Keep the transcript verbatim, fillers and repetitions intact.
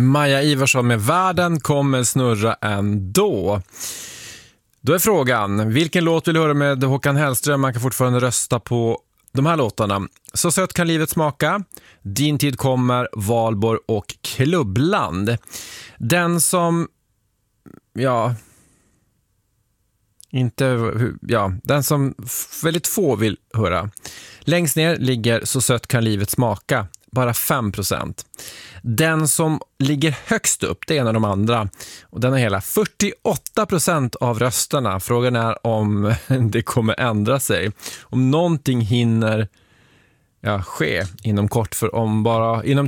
Maja Ivarsson med Världen kommer snurra ändå. Då är frågan, vilken låt vill du höra med Håkan Hellström? Man kan fortfarande rösta på de här låtarna. Så sött kan livet smaka, Din tid kommer, Valborg och Klubbland. Den som, ja, inte, ja, den som väldigt få vill höra. Längst ner ligger Så sött kan livet smaka, bara fem procent. Den som ligger högst upp, det är en av de andra. Och den har hela fyrtioåtta procent av rösterna. Frågan är om det kommer ändra sig. Om någonting hinner ja, ske inom kort, för om bara inom